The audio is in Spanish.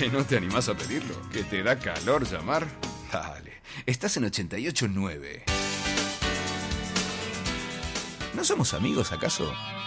¿Que no te animás a pedirlo? ¿Que te da calor llamar? Dale, estás en 88.9. ¿No somos amigos acaso?